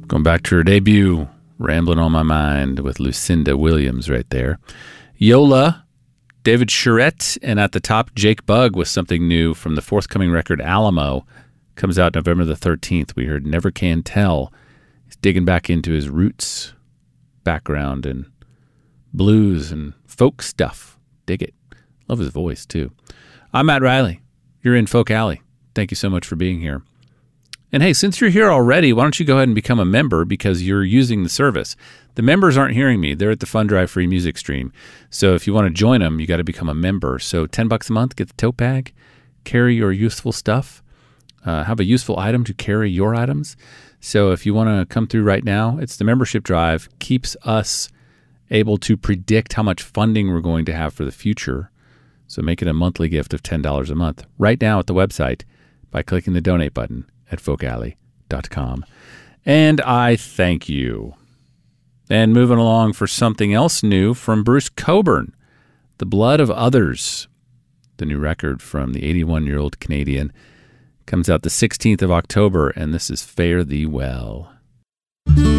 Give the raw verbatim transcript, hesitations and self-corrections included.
Going back to her debut, Rambling on My Mind with Lucinda Williams right there. Yola, David Charette, and at the top, Jake Bugg with something new from the forthcoming record Alamo. Comes out November the thirteenth. We heard Never Can Tell. He's digging back into his roots background and blues and folk stuff. Dig it. Love his voice, too. I'm Matt Riley. You're in Folk Alley. Thank you so much for being here. And hey, since you're here already, why don't you go ahead and become a member because you're using the service. The members aren't hearing me. They're at the Fun Drive Free Music Stream. So if you want to join them, you got to become a member. So ten bucks a month, get the tote bag, carry your useful stuff, uh, have a useful item to carry your items. So if you want to come through right now, it's the membership drive. Keeps us able to predict how much funding we're going to have for the future. So make it a monthly gift of ten dollars a month right now at the website by clicking the donate button at folk alley dot com. And I thank you. And moving along for something else new from Bruce Cockburn, The Blood of Others. The new record from the eighty-one-year-old Canadian comes out the sixteenth of October, and this is Fare Thee Well.